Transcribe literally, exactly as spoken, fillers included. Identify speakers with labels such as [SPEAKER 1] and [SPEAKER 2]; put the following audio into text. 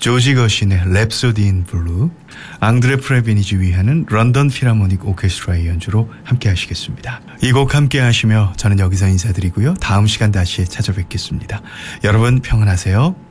[SPEAKER 1] 조지 거신의 랩소디 인 블루, 앙드레 프레비니 지휘하는 런던 필하모닉 오케스트라의 연주로 함께 하시겠습니다. 이 곡 함께 하시며 저는 여기서 인사드리고요. 다음 시간 다시 찾아뵙겠습니다. 여러분 평안하세요.